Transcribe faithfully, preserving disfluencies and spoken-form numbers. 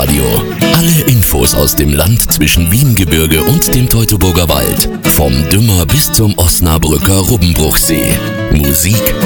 Radio. Alle Infos aus dem Land zwischen Wiehengebirge und dem Teutoburger Wald. Vom Dümmer bis zum Osnabrücker Rubbenbruchsee. Musik,